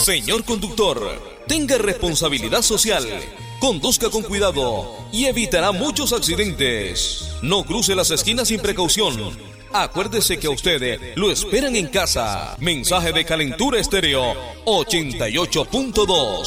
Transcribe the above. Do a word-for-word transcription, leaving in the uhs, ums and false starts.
Señor conductor, tenga responsabilidad social, conduzca con cuidado y evitará muchos accidentes. No cruce las esquinas sin precaución. Acuérdese que a usted lo esperan en casa. Mensaje de Calentura Estéreo ochenta y ocho punto dos.